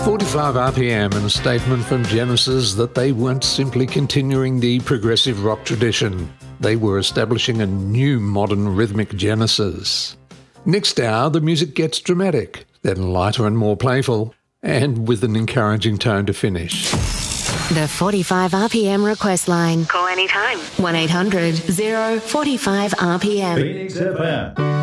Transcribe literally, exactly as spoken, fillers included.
forty-five R P M and a statement from Genesis that they weren't simply continuing the progressive rock tradition. They were establishing a new modern rhythmic Genesis. Next hour, the music gets dramatic, then lighter and more playful, and with an encouraging tone to finish. The forty-five R P M request line. Call anytime. one eight hundred, oh forty-five R P M. Phoenix F M.